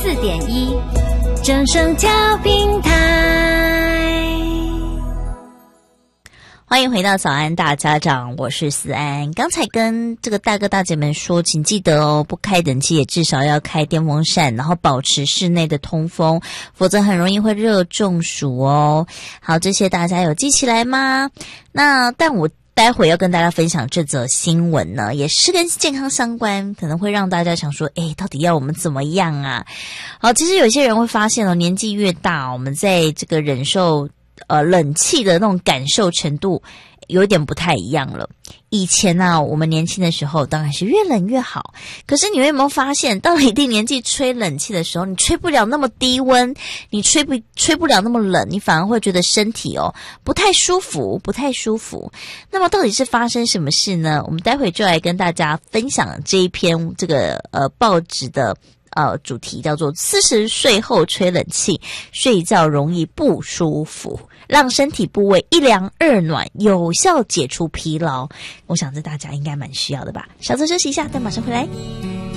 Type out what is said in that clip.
94.1正声调频台。 欢迎回到早安大家长，我是思安。刚才跟这个大哥大姐们说，请记得哦，不开冷气也至少要开电风扇，然后保持室内的通风，否则很容易会热中暑哦。好，这些大家有记起来吗？但我待会要跟大家分享这则新闻呢，也是跟健康相关，可能会让大家想说，到底要我们怎么样啊？好，其实有些人会发现哦，年纪越大，我们在这个忍受冷气的那种感受程度有点不太一样了。以前啊，我们年轻的时候当然是越冷越好，可是你有没有发现，到了一定年纪吹冷气的时候，你吹不了那么低温，你吹不了那么冷，你反而会觉得身体不太舒服。那么到底是发生什么事呢？我们待会就来跟大家分享这一篇这个报纸的主题叫做40岁后吹冷气，睡觉容易不舒服，让身体部位一凉二暖，有效解除疲劳。我想这大家应该蛮需要的吧。小则休息一下，但马上回来。